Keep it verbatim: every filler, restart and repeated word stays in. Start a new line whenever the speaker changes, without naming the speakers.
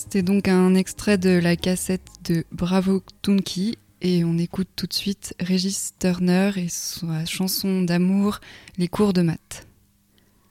C'était donc un extrait de la cassette de Bravo Tunky et on écoute tout de suite Régis Turner et sa chanson d'amour Les cours de maths.